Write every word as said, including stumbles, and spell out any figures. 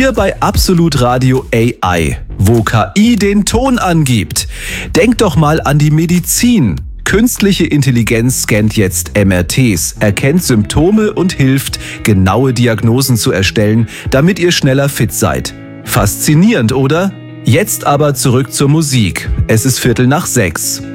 Hier bei Absolut Radio A I, wo K I den Ton angibt. Denkt doch mal an die Medizin. Künstliche Intelligenz scannt jetzt M R Ts, erkennt Symptome und hilft, genaue Diagnosen zu erstellen, damit ihr schneller fit seid. Faszinierend, oder? Jetzt aber zurück zur Musik. Es ist Viertel nach sechs.